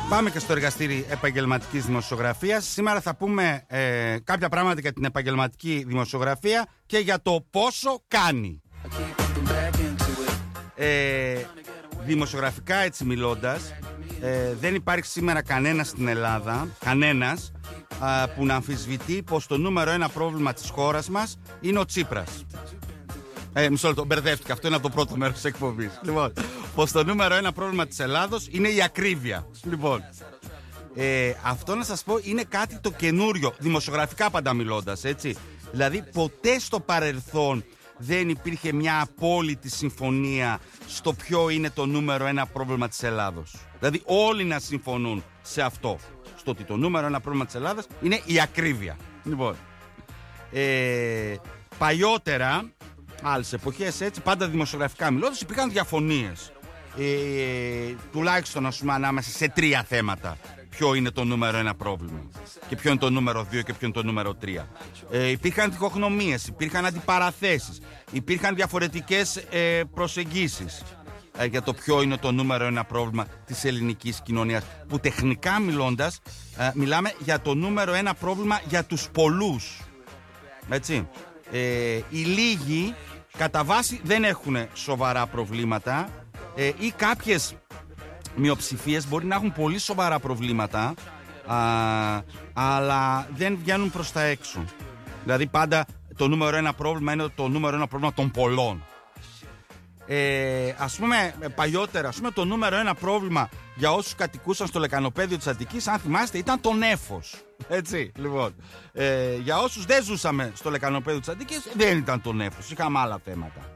Πάμε και στο εργαστήρι επαγγελματικής δημοσιογραφίας. Σήμερα θα πούμε κάποια πράγματα για την επαγγελματική δημοσιογραφία και για το πόσο κάνει. Δημοσιογραφικά έτσι μιλώντας, δεν υπάρχει σήμερα κανένας στην Ελλάδα, που να αμφισβητεί πως το νούμερο ένα πρόβλημα της χώρας μας είναι ο Τσίπρας. Μισό λεπτό, μπερδεύτηκα. Αυτό είναι από το πρώτο μέρος της εκπομπής. Λοιπόν, πως το νούμερο ένα πρόβλημα της Ελλάδος είναι η ακρίβεια. Λοιπόν, αυτό να σας πω είναι κάτι το καινούριο, δημοσιογραφικά πάντα μιλώντας, έτσι. Δηλαδή, ποτέ στο παρελθόν δεν υπήρχε μια απόλυτη συμφωνία στο ποιο είναι το νούμερο ένα πρόβλημα της Ελλάδος. Δηλαδή, όλοι να συμφωνούν σε αυτό. Στο ότι το νούμερο ένα πρόβλημα της Ελλάδας είναι η ακρίβεια. Λοιπόν, παλιότερα, άλλες εποχές έτσι, πάντα δημοσιογραφικά μιλώντας, υπήρχαν διαφωνίες. Τουλάχιστον, ας πούμε, ανάμεσα σε τρία θέματα. Ποιο είναι το νούμερο ένα πρόβλημα και ποιο είναι το νούμερο 2 και ποιο είναι το νούμερο 3. Υπήρχαν διχογνωμίες, υπήρχαν αντιπαραθέσεις, υπήρχαν διαφορετικές προσεγγίσεις για το ποιο είναι το νούμερο ένα πρόβλημα της ελληνικής κοινωνίας. Που τεχνικά μιλώντας, μιλάμε για το νούμερο ένα πρόβλημα για τους πολλούς. Έτσι. Οι λίγοι κατά βάση δεν έχουν σοβαρά προβλήματα ή κάποιες μειοψηφίες μπορεί να έχουν πολύ σοβαρά προβλήματα, αλλά δεν βγαίνουν προς τα έξω. Δηλαδή πάντα το νούμερο ένα πρόβλημα είναι το νούμερο ένα πρόβλημα των πολλών. Ας πούμε παλιότερα, το νούμερο ένα πρόβλημα για όσους κατοικούσαν στο λεκανοπέδιο της Αττικής, αν θυμάστε, ήταν το νέφος. Έτσι, λοιπόν, για όσους δεν ζούσαμε στο λεκανοπέδιο της Αττικής, δεν ήταν το νέφος, είχαμε άλλα θέματα.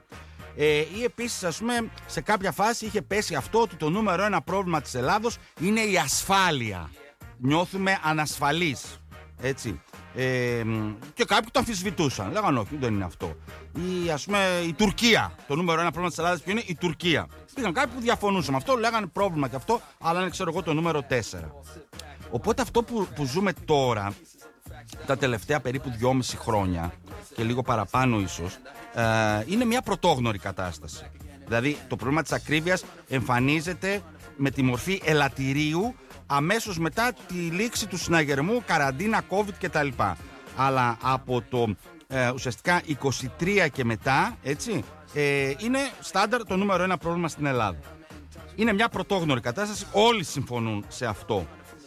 Ή επίσης, ας πούμε, σε κάποια φάση είχε πέσει αυτό ότι το νούμερο ένα πρόβλημα της Ελλάδος είναι η ασφάλεια. Νιώθουμε ανασφαλείς, έτσι. Και κάποιοι το αμφισβητούσαν. Λέγανε όχι, δεν είναι αυτό. Ή ας πούμε η Τουρκία. Το νούμερο ένα πρόβλημα της Ελλάδας ποιο είναι? Η Τουρκία. Υπήρχαν κάποιοι που διαφωνούσαν με αυτό, λέγανε πρόβλημα και αυτό, αλλά είναι, ξέρω εγώ, το νούμερο 4. Οπότε αυτό που ζούμε τώρα, τα τελευταία περίπου 2,5 χρόνια και λίγο παραπάνω ίσως, είναι μια πρωτόγνωρη κατάσταση. Δηλαδή το πρόβλημα της ακρίβειας εμφανίζεται με τη μορφή ελαττηρίου αμέσως μετά τη λήξη του συναγερμού, καραντίνα, COVID κτλ. Αλλά από το ουσιαστικά 23 και μετά, έτσι, είναι στάνταρ το νούμερο ένα πρόβλημα στην Ελλάδα. Είναι μια πρωτόγνωρη κατάσταση, όλοι συμφωνούν σε αυτό.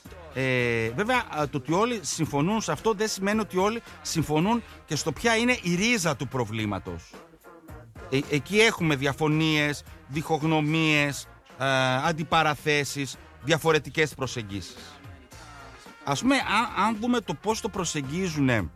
Βέβαια, το ότι όλοι συμφωνούν σε αυτό δεν σημαίνει ότι όλοι συμφωνούν και στο ποια είναι η ρίζα του προβλήματος. Εκεί έχουμε διαφωνίες, διχογνωμίες, αντιπαραθέσεις, διαφορετικές προσεγγίσεις. Ας πούμε, αν δούμε το πώς το προσεγγίζουν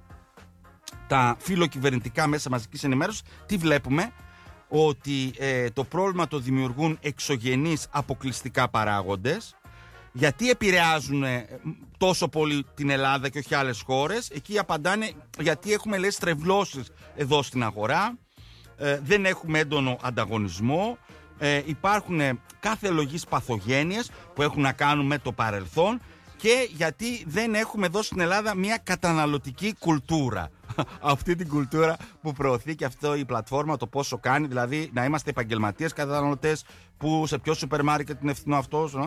τα φιλοκυβερνητικά μέσα μαζικής ενημέρωσης, τι βλέπουμε? Ότι το πρόβλημα το δημιουργούν εξωγενείς αποκλειστικά παράγοντες. Γιατί επηρεάζουν τόσο πολύ την Ελλάδα και όχι άλλες χώρες? Εκεί απαντάνε γιατί έχουμε, λέει, στρεβλώσεις εδώ στην αγορά, δεν έχουμε έντονο ανταγωνισμό, υπάρχουν κάθε λογής παθογένειες που έχουν να κάνουν με το παρελθόν και γιατί δεν έχουμε εδώ στην Ελλάδα μια καταναλωτική κουλτούρα. Αυτή την κουλτούρα που προωθεί και αυτό η πλατφόρμα, το πόσο κάνει, δηλαδή να είμαστε επαγγελματίες καταναλωτές, που σε ποιο σούπερ μάρκετ είναι φθηνό αυτό,